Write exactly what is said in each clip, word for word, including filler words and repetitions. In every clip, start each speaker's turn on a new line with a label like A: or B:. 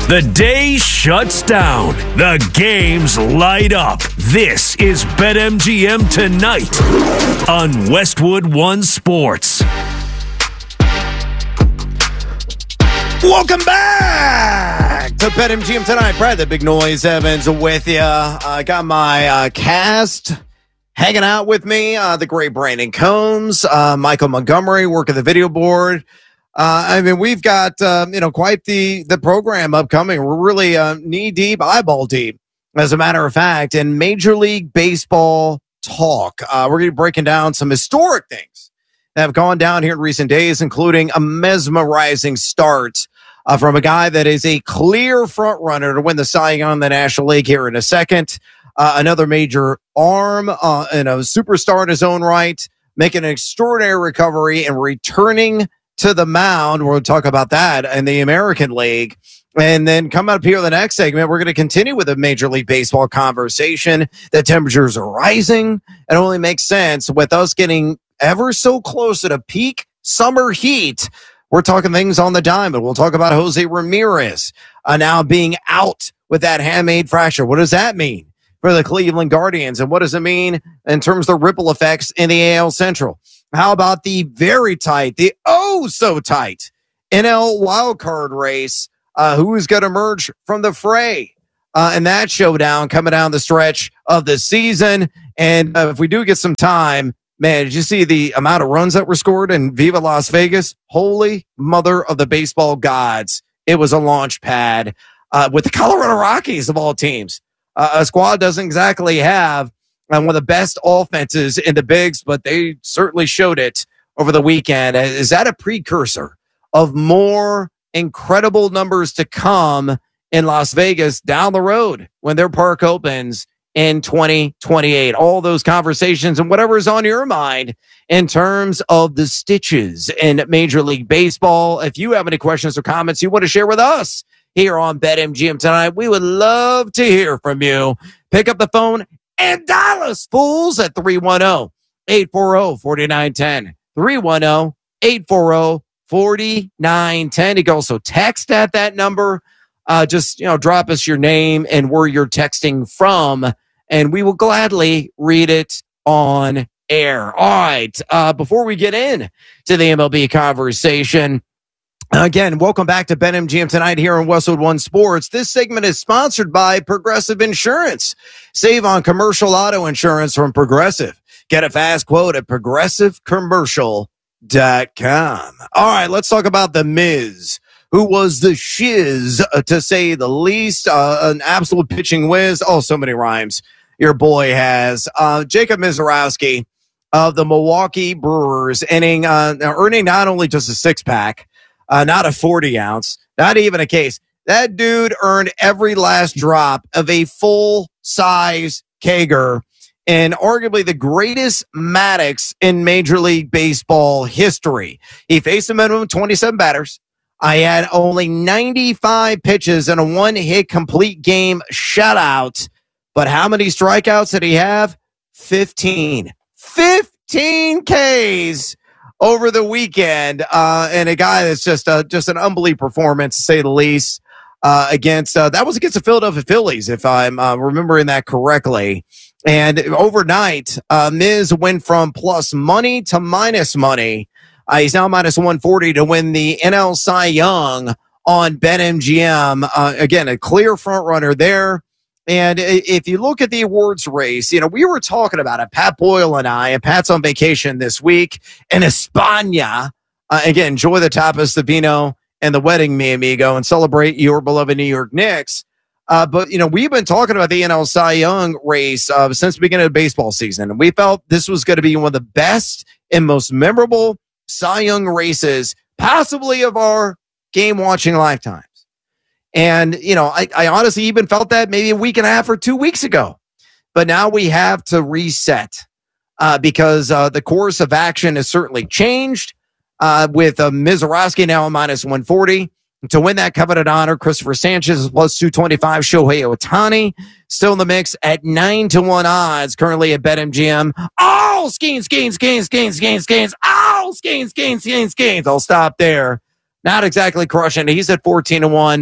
A: The day shuts down. The games light up. This is BetMGM Tonight on Westwood One Sports.
B: Welcome back to BetMGM Tonight. Brad, the Big Noise Evans with you. I uh, got my uh, cast hanging out with me. Uh, the great Brandon Combs, uh, Michael Montgomery, working the video board. Uh, I mean, we've got, um, you know, quite the, the program upcoming. We're really uh, knee deep, eyeball deep, as a matter of fact, in Major League Baseball talk. Uh, we're going to be breaking down some historic things that have gone down here in recent days, including a mesmerizing start uh, from a guy that is a clear front runner to win the Cy Young in the National League here in a second. Uh, another major arm uh, and a superstar in his own right, making an extraordinary recovery and returning to the mound. We'll talk about that in the American League. And then come up here in the next segment, we're going to continue with a Major League Baseball conversation. The temperatures are rising. It only makes sense with us getting ever so close to peak summer heat. We're talking things on the diamond. We'll talk about Jose Ramirez uh, now being out with that handmade fracture. What does that mean for the Cleveland Guardians? And what does it mean in terms of the ripple effects in the A L Central? How about the very tight, the oh so tight N L wildcard race? Uh, who is going to emerge from the fray uh, in that showdown coming down the stretch of the season? And uh, if we do get some time, man, did you see the amount of runs that were scored in Viva Las Vegas? Holy mother of the baseball gods. It was a launch pad uh, with the Colorado Rockies of all teams. Uh, a squad doesn't exactly have uh, one of the best offenses in the bigs, but they certainly showed it over the weekend. Is that a precursor of more incredible numbers to come in Las Vegas down the road when their park opens in twenty twenty-eight? All those conversations and whatever is on your mind in terms of the stitches in Major League Baseball. If you have any questions or comments you want to share with us here on BetMGM Tonight, we would love to hear from you. Pick up the phone and dial us, fools, at three one zero, eight four zero, four nine one zero. three one zero, eight four zero, four nine one zero. You can also text at that number. Uh, just, you know, drop us your name and where you're texting from, and we will gladly read it on air. All right. Uh, before we get in to the M L B conversation, again, welcome back to BetMGM Tonight here on Westwood One Sports. This segment is sponsored by Progressive Insurance. Save on commercial auto insurance from Progressive. Get a fast quote at progressive commercial dot com. All right, let's talk about The Miz, who was the shiz, uh, to say the least. Uh, an absolute pitching whiz. Oh, so many rhymes your boy has. Uh, Jacob Misiorowski of the Milwaukee Brewers, inning, uh, earning not only just a six-pack, uh, not a forty-ounce, not even a case. That dude earned every last drop of a full-size kegger and arguably the greatest Maddox in Major League Baseball history. He faced a minimum of twenty-seven batters. I had only ninety-five pitches and a one-hit complete game shutout. But how many strikeouts did he have? fifteen. fifteen Ks over the weekend. Uh, and a guy that's just, uh, just an unbelievable performance, to say the least, uh, against, uh, that was against the Philadelphia Phillies, if I'm uh, remembering that correctly. And overnight, uh, Miz went from plus money to minus money. Uh, he's now minus one forty to win the N L Cy Young on BetMGM. Uh, again, a clear front runner there. And if you look at the awards race, you know, we were talking about it, Pat Boyle and I, and Pat's on vacation this week in España. Uh, again, enjoy the tapas, the vino, and the wedding, mi amigo, and celebrate your beloved New York Knicks. Uh, but, you know, we've been talking about the N L Cy Young race uh, since the beginning of the baseball season. And we felt this was going to be one of the best and most memorable Cy Young races, possibly of our game-watching lifetimes. And, you know, I, I honestly even felt that maybe a week and a half or two weeks ago. But now we have to reset uh, because uh, the course of action has certainly changed uh, with uh, Misiorowski now minus one forty. To win that coveted honor, Christopher Sanchez is plus two twenty-five. Shohei Ohtani still in the mix at nine to one odds, currently at BetMGM. Oh, skeins, skeins, skeins, skeins, skeins, skeins. Oh, skeins, skeins, skeins, skeins. I'll stop there. Not exactly crushing it. He's at fourteen to one.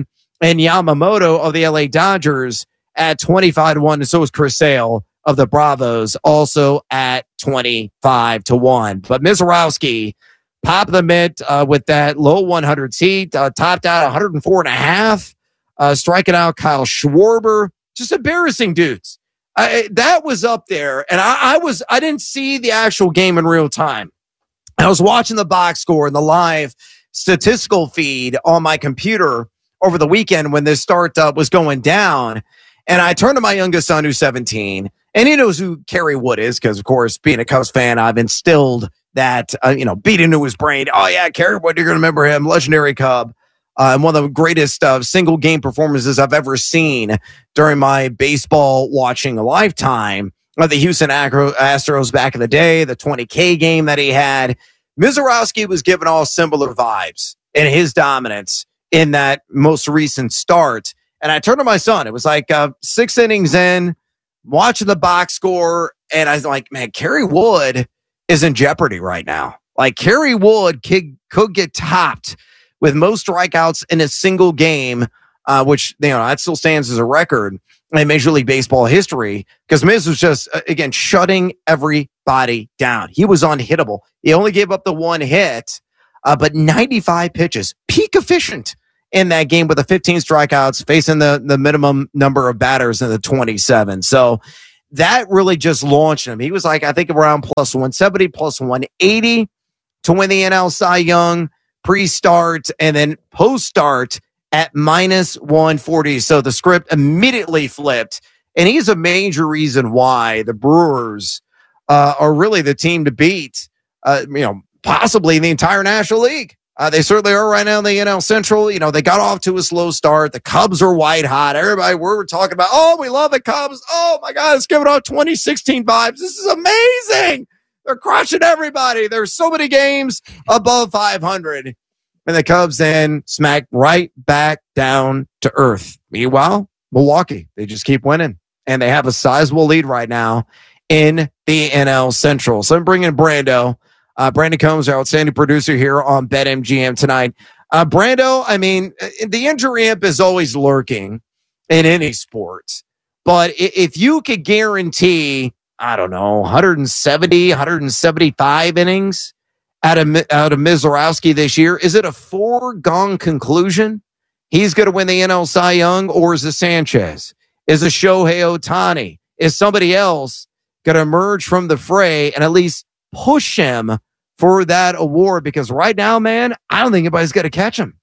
B: and Yamamoto of the L A Dodgers at twenty-five to one. And so is Chris Sale of the Bravos, also at twenty-five to one. But Mizorowski popped the mint uh, with that low one hundred seat, uh, topped out one oh four and a half, uh, striking out Kyle Schwarber. Just embarrassing dudes. I, that was up there. And I, I was, I didn't see the actual game in real time. I was watching the box score and the live statistical feed on my computer over the weekend when this start uh, was going down. And I turned to my youngest son, who's seventeen, and he knows who Kerry Wood is because, of course, being a Cubs fan, I've instilled that, uh, you know, beat into his brain. Oh, yeah, Kerry Wood, you're going to remember him, legendary Cub. Uh, and one of the greatest uh, single game performances I've ever seen during my baseball watching lifetime. Uh, the Houston Astros back in the day, the twenty K game that he had. Mizorowski was given all similar vibes in his dominance in that most recent start. And I turned to my son. It was like uh, six innings in, watching the box score. And I was like, man, Kerry Wood is in jeopardy right now. Like, Kerry Wood could, could get topped with most strikeouts in a single game, uh, which, you know, that still stands as a record in Major League Baseball history, because Miz was just, uh, again, shutting everybody down. He was unhittable. He only gave up the one hit, uh, but ninety-five pitches, peak efficient in that game with the fifteen strikeouts, facing the, the minimum number of batters in the twenty-seven. So that really just launched him. He was like, I think around plus one seventy, plus one eighty to win the N L Cy Young pre-start, and then post-start at minus one forty. So the script immediately flipped, and he's a major reason why the Brewers uh, are really the team to beat, uh, you know, possibly the entire National League. Uh, they certainly are right now in the N L Central. You know, they got off to a slow start. The Cubs are white hot. Everybody, we're talking about, oh, we love the Cubs. Oh, my God, it's giving off twenty sixteen vibes. This is amazing. They're crushing everybody. There's so many games above five hundred. And the Cubs then smack right back down to earth. Meanwhile, Milwaukee, they just keep winning. And they have a sizable lead right now in the N L Central. So I'm bringing Brando. Uh, Brandon Combs, our outstanding producer here on BetMGM tonight. Uh, Brando, I mean, the injury imp is always lurking in any sport. But if you could guarantee, I don't know, one seventy, one seventy-five innings out of, out of Mizorowski this year, is it a foregone conclusion he's going to win the N L Cy Young, or is it Sanchez? Is it Shohei Ohtani? Is somebody else going to emerge from the fray and at least push him for that award? Because right now, man, I don't think anybody's going to catch him.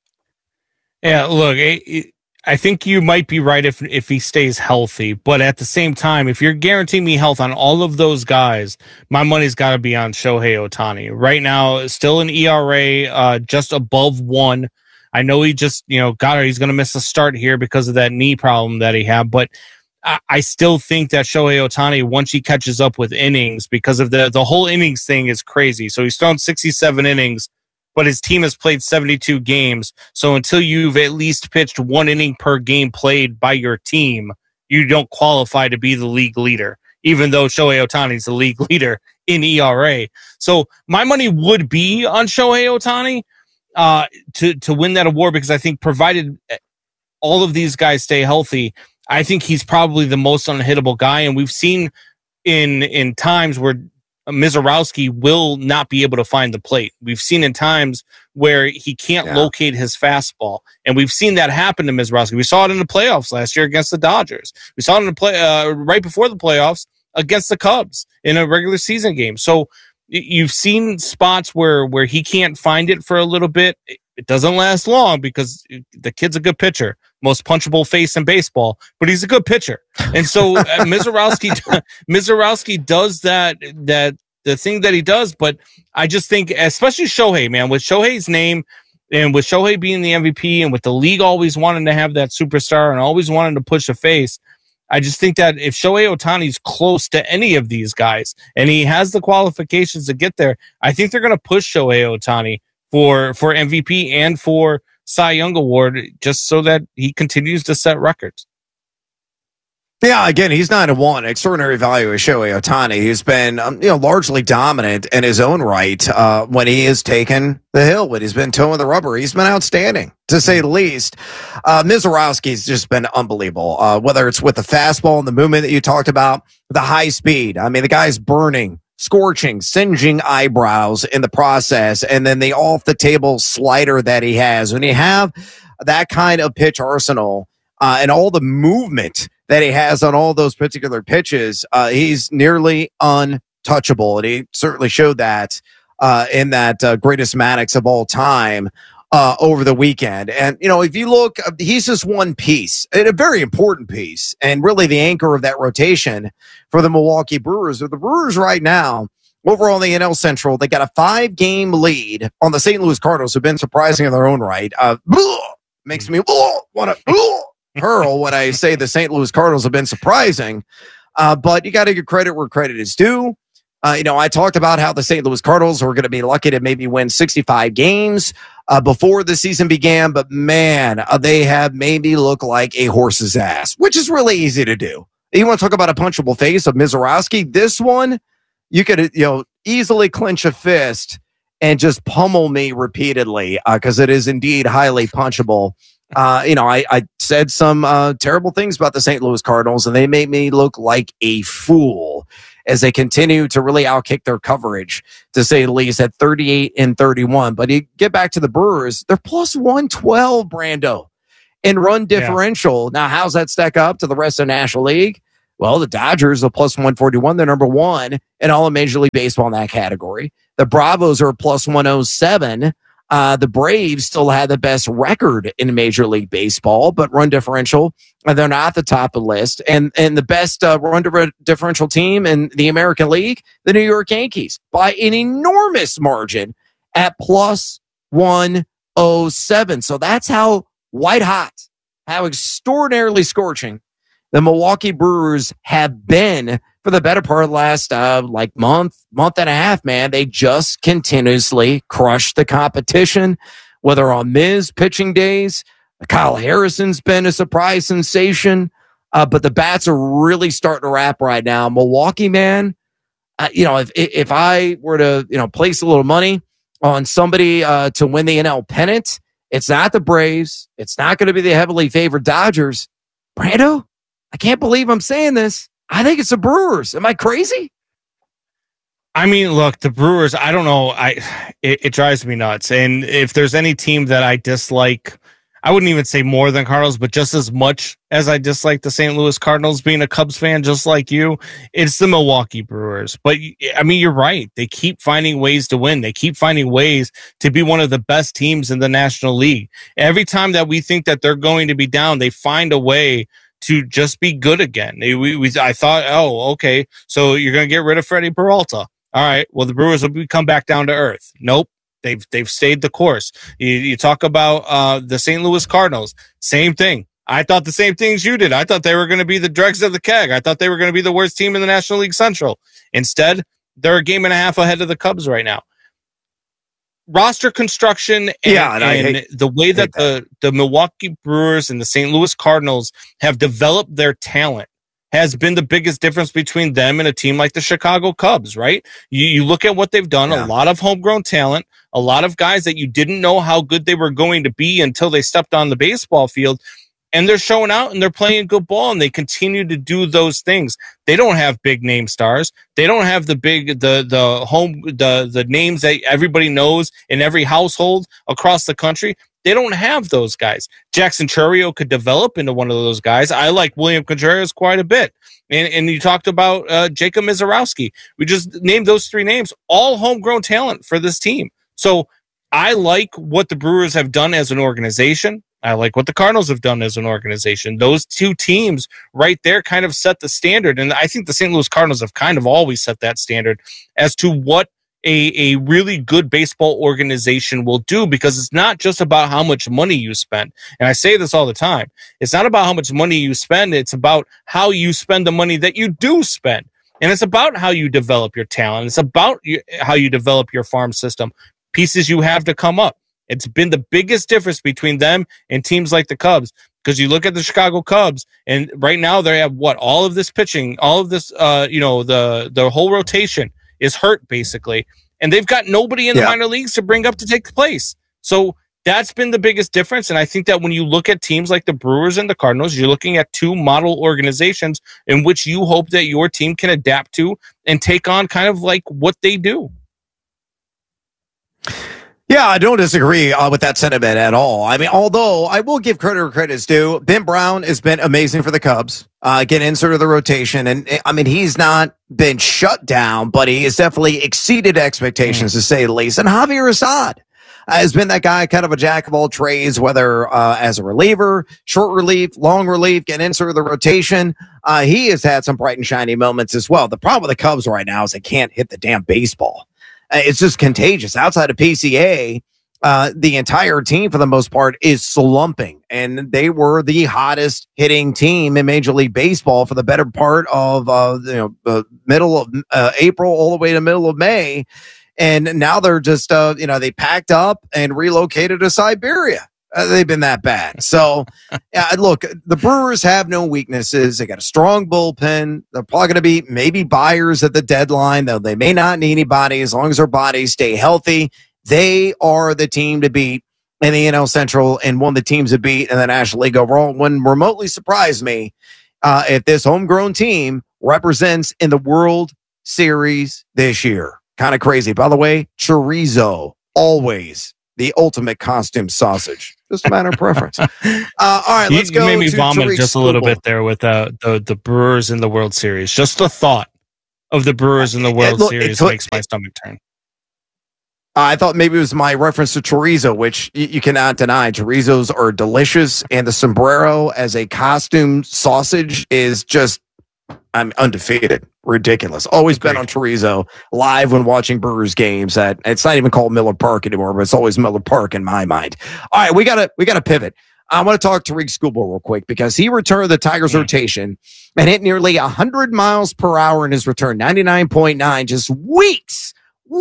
C: Yeah, look, it, it, I think you might be right if if he stays healthy, but at the same time, if you're guaranteeing me health on all of those guys, my money's got to be on Shohei Ohtani. Right now, still an E R A uh, just above one. I know he just, you know, got it. He's going to miss a start here because of that knee problem that he had, but I, I still think that Shohei Ohtani, once he catches up with innings, because of the the whole innings thing is crazy. So he's thrown sixty-seven innings, but his team has played seventy-two games. So until you've at least pitched one inning per game played by your team, you don't qualify to be the league leader, even though Shohei Ohtani is the league leader in E R A. So my money would be on Shohei Ohtani uh, to, to win that award, because I think provided all of these guys stay healthy, I think he's probably the most unhittable guy. And we've seen in in times where Mizorowski will not be able to find the plate. We've seen in times where he can't yeah. locate his fastball, and we've seen that happen to Mizorowski. We saw it in the playoffs last year against the Dodgers. We saw it in the play uh, right before the playoffs against the Cubs in a regular season game. So you've seen spots where where he can't find it for a little bit. It doesn't last long because the kid's a good pitcher, most punchable face in baseball, but he's a good pitcher. And so uh, Mizorowski, Mizorowski does that, that the thing that he does. But I just think, especially Shohei, man, with Shohei's name and with Shohei being the M V P and with the league always wanting to have that superstar and always wanting to push a face, I just think that if Shohei Ohtani's close to any of these guys and he has the qualifications to get there, I think they're going to push Shohei Ohtani for for M V P and for Cy Young Award, just so that he continues to set records.
B: Yeah, again, he's nine to one. Extraordinary value is Shohei Ohtani. He's been, um, you know, largely dominant in his own right uh, when he has taken the hill. When he's been towing the rubber, he's been outstanding to say the least. Uh, Mizorowski's just been unbelievable. Uh, whether it's with the fastball and the movement that you talked about, the high speed. I mean, the guy's burning, scorching, singeing eyebrows in the process, and then the off the table slider that he has. When you have that kind of pitch arsenal uh, and all the movement that he has on all those particular pitches, uh, he's nearly untouchable. And he certainly showed that uh, in that uh, greatest Maddox of all time uh, over the weekend. And, you know, if you look, he's just one piece, and a very important piece, and really the anchor of that rotation for the Milwaukee Brewers. The Brewers right now, overall in the N L Central, they got a five-game lead on the Saint Louis Cardinals, who've been surprising in their own right. Uh, makes me want to hurl when I say the Saint Louis Cardinals have been surprising, uh, but you got to give credit where credit is due. Uh, you know, I talked about how the Saint Louis Cardinals were going to be lucky to maybe win sixty-five games uh, before the season began, but man, uh, they have made me look like a horse's ass, which is really easy to do. You want to talk about a punchable face of Mizorowski? This one, you could, you know, easily clench a fist and just pummel me repeatedly because uh, it is indeed highly punchable. Uh, you know, I, I said some uh, terrible things about the Saint Louis Cardinals, and they made me look like a fool as they continue to really outkick their coverage, to say the least, at thirty-eight and thirty-one. But you get back to the Brewers, they're plus one twelve, Brando, in run differential. Yeah. Now, how's that stack up to the rest of the National League? Well, the Dodgers are plus one forty-one. They're number one in all of Major League Baseball in that category. The Bravos are plus one oh seven. Uh, the Braves still have the best record in Major League Baseball, but run differential, uh, they're not at the top of the list. And and the best uh, run di- differential team in the American League, the New York Yankees, by an enormous margin at plus one oh seven. So that's how white hot, how extraordinarily scorching the Milwaukee Brewers have been for the better part of the last uh, like month, month and a half, man. They just continuously crush the competition, whether on Miz pitching days. Kyle Harrison's been a surprise sensation, uh, but the bats are really starting to wrap right now. Milwaukee, man, uh, you know, if if I were to, you know, place a little money on somebody uh, to win the N L pennant, it's not the Braves. It's not going to be the heavily favored Dodgers. Brando, I can't believe I'm saying this. I think it's the Brewers. Am I crazy?
C: I mean, look, the Brewers, I don't know. I it, it drives me nuts. And if there's any team that I dislike, I wouldn't even say more than Cardinals, but just as much as I dislike the Saint Louis Cardinals, being a Cubs fan just like you, it's the Milwaukee Brewers. But, I mean, you're right. They keep finding ways to win. They keep finding ways to be one of the best teams in the National League. Every time that we think that they're going to be down, they find a way to just be good again. We, we, I thought, oh, okay, so you're going to get rid of Freddie Peralta. All right, well, the Brewers will come back down to earth. Nope, they've they've stayed the course. You, you talk about uh, the Saint Louis Cardinals, same thing. I thought the same things you did. I thought they were going to be the dregs of the keg. I thought they were going to be the worst team in the National League Central. Instead, they're a game and a half ahead of the Cubs right now. Roster construction and,
B: yeah, and,
C: and
B: hate,
C: the way that, that the, the Milwaukee Brewers and the Saint Louis Cardinals have developed their talent has been the biggest difference between them and a team like the Chicago Cubs, right? You, you look at what they've done, yeah. a lot of homegrown talent, a lot of guys that you didn't know how good they were going to be until they stepped on the baseball field. And they're showing out and they're playing good ball and they continue to do those things. They don't have big name stars. They don't have the big, the, the home, the, the names that everybody knows in every household across the country. They don't have those guys. Jackson Chourio could develop into one of those guys. I like William Contreras quite a bit. And, and you talked about uh, Jacob Mizorowski. We just named those three names, all homegrown talent for this team. So I like what the Brewers have done as an organization. I like what the Cardinals have done as an organization. Those two teams right there kind of set the standard. And I think the Saint Louis Cardinals have kind of always set that standard as to what a, a really good baseball organization will do, because it's not just about how much money you spend. And I say this all the time. It's not about how much money you spend. It's about how you spend the money that you do spend. And it's about how you develop your talent. It's about you, how you develop your farm system, pieces you have to come up. It's been the biggest difference between them and teams like the Cubs. Because you look at the Chicago Cubs, and right now they have what all of this pitching, all of this, uh, you know, the the whole rotation is hurt basically, and they've got nobody in the
B: Yeah.
C: minor leagues to bring up to take the place. So that's been the biggest difference. And I think that when you look at teams like the Brewers and the Cardinals, you're looking at two model organizations in which you hope that your team can adapt to and take on kind of like what they do.
B: Yeah, I don't disagree uh, with that sentiment at all. I mean, although I will give credit where credit's due, Ben Brown has been amazing for the Cubs. Uh, get insert of the rotation, and I mean, he's not been shut down, but he has definitely exceeded expectations, mm. to say the least. And Javier Assad uh, has been that guy, kind of a jack of all trades, whether uh, as a reliever, short relief, long relief, get insert of the rotation. Uh, he has had some bright and shiny moments as well. The problem with the Cubs right now is they can't hit the damn baseball. It's just contagious. Outside of P C A, uh, the entire team, for the most part, is slumping. And they were the hottest hitting team in Major League Baseball for the better part of uh, you know, the middle of uh, April all the way to middle of May. And now they're just, uh, you know, they packed up and relocated to Siberia. Uh, they've been that bad. So, uh, look, the Brewers have no weaknesses. They got a strong bullpen. They're probably going to be maybe buyers at the deadline, though they may not need anybody as long as their bodies stay healthy. They are the team to beat in the N L Central and one of the teams to beat in the National League overall. Wouldn't remotely surprise me uh, if this homegrown team represents in the World Series this year. Kind of crazy. By the way, chorizo, always the ultimate costume sausage. Just a matter of preference. Uh, all right, let's
C: you,
B: go.
C: You made me
B: to
C: vomit
B: Tariq
C: just a little
B: Skubal.
C: bit there with uh, the the Brewers in the World Series. Just the thought of the Brewers in the World
B: It- look,
C: Series
B: it-
C: makes my
B: it-
C: stomach turn.
B: I thought maybe it was my reference to chorizo, which y- you cannot deny. Chorizos are delicious, and the sombrero as a costume sausage is just, I'm undefeated. Ridiculous. Always been on chorizo live when watching Brewers games. That it's not even called Miller Park anymore, but it's always Miller Park in my mind. All right, we gotta we gotta pivot. I want to talk to Tariq Skubal real quick because he returned the Tigers'
C: Mm.
B: rotation and hit nearly one hundred miles per hour in his return, ninety-nine point nine, just weeks,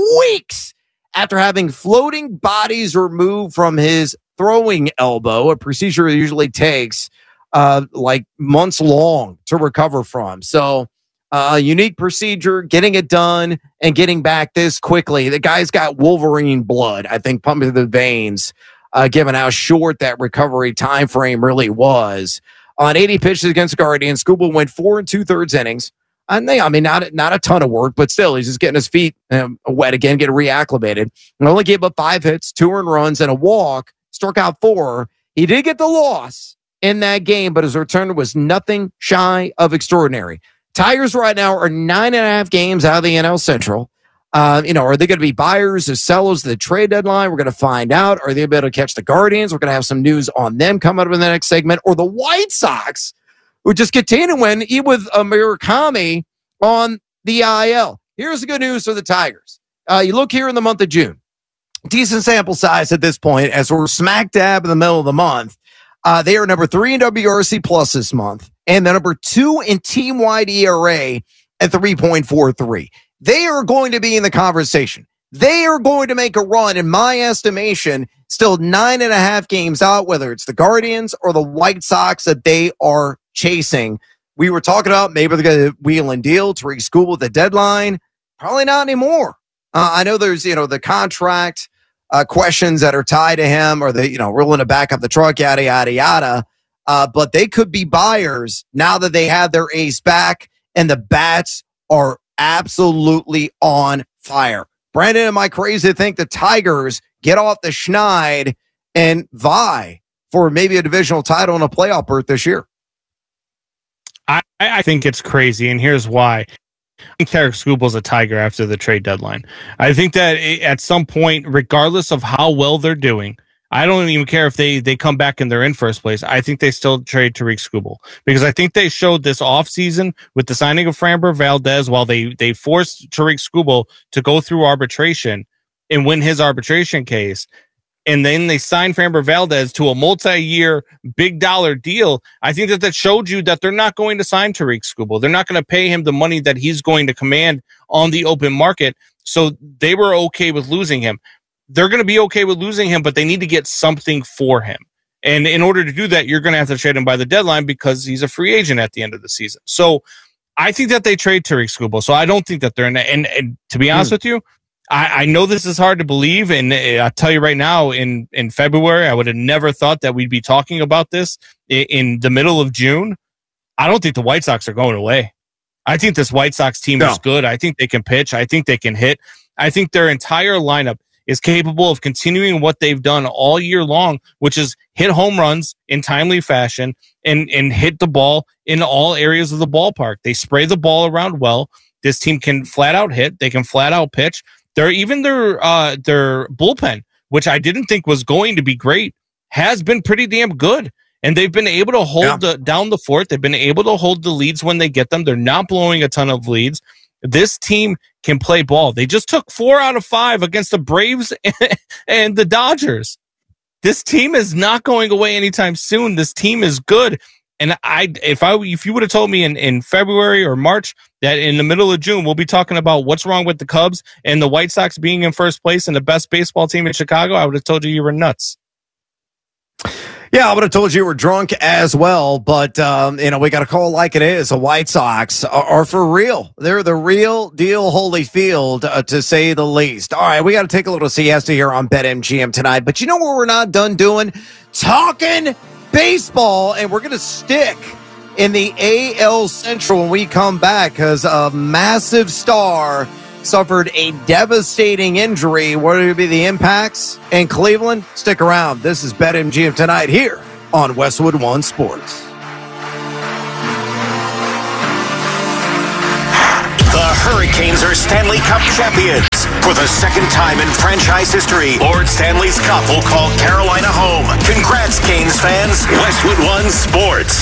B: weeks after having floating bodies removed from his throwing elbow, a procedure that usually takes uh, like months long to recover from. So a uh, unique procedure, getting it done and getting back this quickly. The guy's got Wolverine blood, I think, pumping through the veins, uh, given how short that recovery time frame really was. On eighty pitches against the Guardians, Skubal went four and two thirds innings. And they, I mean, not, not a ton of work, but still, he's just getting his feet um, wet again, getting reacclimated. And only gave up five hits, two earned runs, and a walk, struck out four. He did get the loss in that game, but his return was nothing shy of extraordinary. Tigers right now are nine and a half games out of the N L Central. Uh, you know, are they going to be buyers or sellers at the trade deadline? We're going to find out. Are they able to catch the Guardians? We're going to have some news on them coming up in the next segment. Or the White Sox, who just continue to win, even with uh, Murakami on the I L. Here's the good news for the Tigers. Uh, you look here in the month of June. Decent sample size at this point, as we're smack dab in the middle of the month. Uh, they are number three in W R C plus this month, and the number two in team-wide E R A at three point four three. They are going to be in the conversation. They are going to make a run, in my estimation, still nine and a half games out, whether it's the Guardians or the White Sox that they are chasing. We were talking about maybe they're going to wheel and deal Tariq Skubal at the deadline. Probably not anymore. Uh, I know there's, you know, the contract Uh, questions that are tied to him, or the, you know, willing to back up the truck, yada, yada, yada. Uh, but they could be buyers now that they have their ace back and the bats are absolutely on fire. Brandon, am I crazy to think the Tigers get off the schneid and vie for maybe a divisional title and a playoff berth this year?
C: I, I think it's crazy, and here's why. I think Tariq Skubal's a Tiger after the trade deadline. I think that at some point, regardless of how well they're doing, I don't even care if they, they come back and they're in first place. I think they still trade Tariq Skubal because I think they showed this offseason with the signing of Framber Valdez while they, they forced Tariq Skubal to go through arbitration and win his arbitration case. And then they signed Framber Valdez to a multi-year big dollar deal. I think that that showed you that they're not going to sign Tariq Skubal. They're not going to pay him the money that he's going to command on the open market. So they were okay with losing him. They're going to be okay with losing him, but they need to get something for him. And in order to do that, you're going to have to trade him by the deadline because he's a free agent at the end of the season. So I think that they trade Tarik Skubal. So I don't think that they're in. And, and to be honest mm. with you, I, I know this is hard to believe. And I'll tell you right now, in, in February, I would have never thought that we'd be talking about this in, in the middle of June. I don't think the White Sox are going away. I think this White Sox team no. is good. I think they can pitch. I think they can hit. I think their entire lineup is capable of continuing what they've done all year long, which is hit home runs in timely fashion and, and hit the ball in all areas of the ballpark. They spray the ball around well. This team can flat out hit. They can flat out pitch. They're even their uh, their bullpen, which I didn't think was going to be great, has been pretty damn good. And they've been able to hold yeah. the, down the fort. They've been able to hold the leads when they get them. They're not blowing a ton of leads. This team can play ball. They just took four out of five against the Braves and the Dodgers. This team is not going away anytime soon. This team is good. And I, if I, if you would have told me in, in February or March that in the middle of June, we'll be talking about what's wrong with the Cubs and the White Sox being in first place and the best baseball team in Chicago, I would have told you you were nuts.
B: Yeah, I would have told you we're drunk as well, but, um, you know, we got to call it like it is. The White Sox are, are for real. They're the real deal Holyfield, uh, to say the least. All right, we got to take a little siesta here on BetMGM tonight, but you know what we're not done doing? Talking baseball, and we're going to stick in the A L Central when we come back because a massive star suffered a devastating injury. What are going to be the impacts in Cleveland? Stick around. This is BetMGM tonight here on Westwood One Sports.
D: The Hurricanes are Stanley Cup champions. For the second time in franchise history, Lord Stanley's Cup will call Carolina home. Congrats, Canes fans. Westwood One Sports.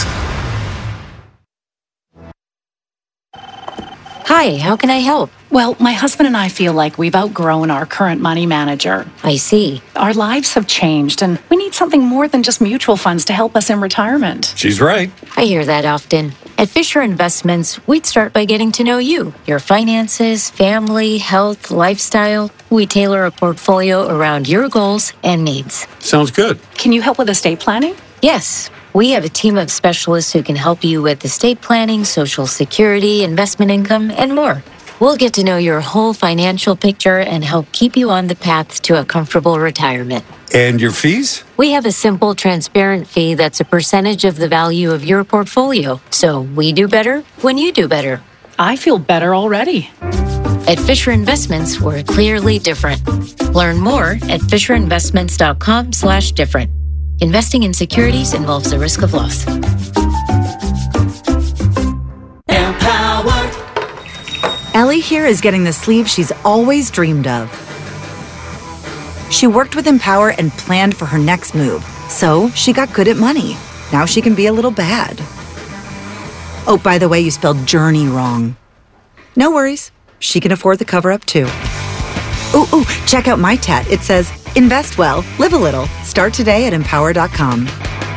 E: Hi, how can I help?
F: Well, my husband and I feel like we've outgrown our current money manager.
E: I see.
F: Our lives have changed, and we need something more than just mutual funds to help us in retirement.
G: She's right.
E: I hear that often. At Fisher Investments, we'd start by getting to know you, your finances, family, health, lifestyle. We tailor a portfolio around your goals and needs.
G: Sounds good.
F: Can you help with estate planning?
E: Yes. We have a team of specialists who can help you with estate planning, Social Security, investment income, and more. We'll get to know your whole financial picture and help keep you on the path to a comfortable retirement.
G: And your fees?
E: We have a simple, transparent fee that's a percentage of the value of your portfolio. So we do better when you do better.
F: I feel better already.
E: At Fisher Investments, we're clearly different. Learn more at FisherInvestments.com slash different. Investing in securities involves the risk of loss.
H: Empower. Ellie here is getting the sleeve she's always dreamed of. She worked with Empower and planned for her next move, so she got good at money. Now she can be a little bad. Oh, by the way, you spelled journey wrong. No worries. She can afford the cover-up, too. Ooh, ooh, check out my tat. It says, invest well, live a little. Start today at empower dot com.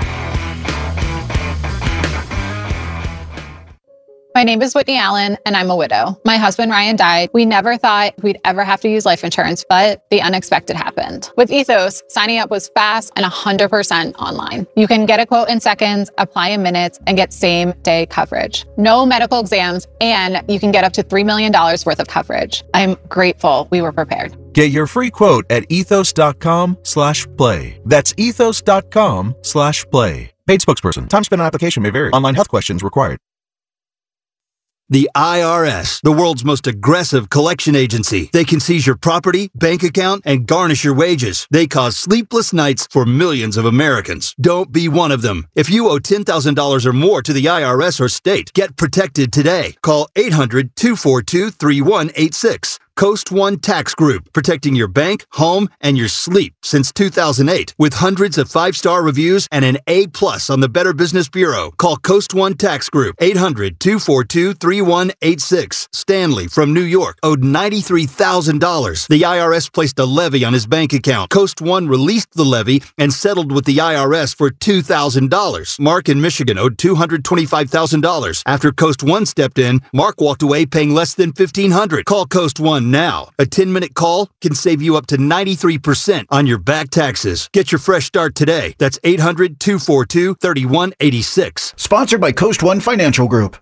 I: My name is Whitney Allen, and I'm a widow. My husband, Ryan, died. We never thought we'd ever have to use life insurance, but the unexpected happened. With Ethos, signing up was fast and one hundred percent online. You can get a quote in seconds, apply in minutes, and get same-day coverage. No medical exams, and you can get up to three million dollars worth of coverage. I'm grateful we were prepared.
J: Get your free quote at ethos.com slash play. That's ethos.com slash play. Paid spokesperson. Time spent on application may vary. Online health questions required.
K: The I R S, the world's most aggressive collection agency. They can seize your property, bank account, and garnish your wages. They cause sleepless nights for millions of Americans. Don't be one of them. If you owe ten thousand dollars or more to the I R S or state, get protected today. Call eight hundred, two four two, three one eight six. Coast One Tax Group, protecting your bank, home, and your sleep since two thousand eight. With hundreds of five-star reviews and an A plus on the Better Business Bureau. Call Coast One Tax Group, eight hundred, two four two, three one eight six. Stanley from New York owed ninety-three thousand dollars. The I R S placed a levy on his bank account. Coast One released the levy and settled with the I R S for two thousand dollars. Mark in Michigan owed two hundred twenty-five thousand dollars. After Coast One stepped in, Mark walked away paying less than fifteen hundred dollars. Call Coast One now. A ten-minute call can save you up to ninety-three percent on your back taxes. Get your fresh start today. That's eight hundred, two four two, three one eight six.
G: Sponsored by Coast One Financial Group.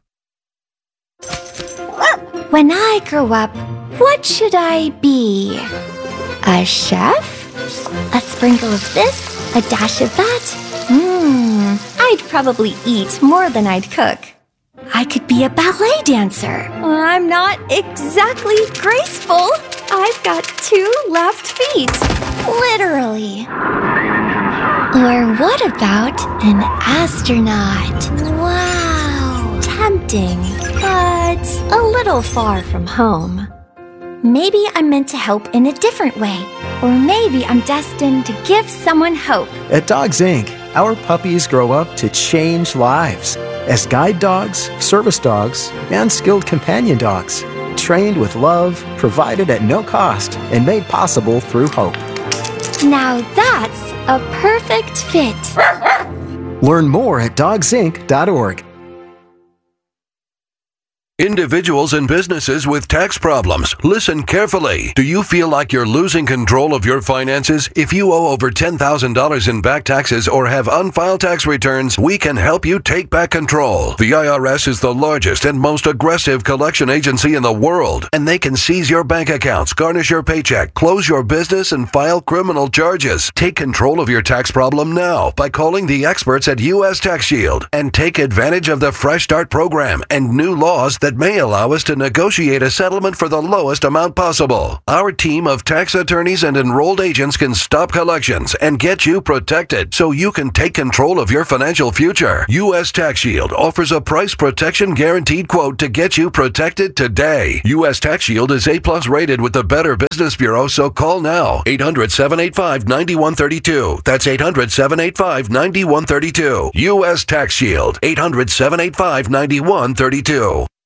L: When I grow up, what should I be? A chef? A sprinkle of this? A dash of that? Mmm, I'd probably eat more than I'd cook. I could be a ballet dancer. I'm not exactly graceful. I've got two left feet. Literally. Or what about an astronaut? Wow. Tempting, but a little far from home. Maybe I'm meant to help in a different way. Or maybe I'm destined to give someone hope.
M: At Dogs Incorporated, our puppies grow up to change lives as guide dogs, service dogs, and skilled companion dogs, trained with love, provided at no cost, and made possible through hope.
L: Now that's a perfect fit.
M: Learn more at dogs inc dot org.
N: Individuals and businesses with tax problems, listen carefully. Do you feel like you're losing control of your finances? If you owe over ten thousand dollars in back taxes or have unfiled tax returns, we can help you take back control. The I R S is the largest and most aggressive collection agency in the world, and they can seize your bank accounts, garnish your paycheck, close your business, and file criminal charges. Take control of your tax problem now by calling the experts at U S Tax Shield and take advantage of the Fresh Start program and new laws that that may allow us to negotiate a settlement for the lowest amount possible. Our team of tax attorneys and enrolled agents can stop collections and get you protected so you can take control of your financial future. U S Tax Shield offers a price protection guaranteed quote to get you protected today. U S Tax Shield is A plus rated with the Better Business Bureau, so call now. eight hundred, seven eight five, nine one three two. That's eight hundred, seven eight five, nine one three two. U S Tax Shield. eight hundred, seven eight five, nine one three two.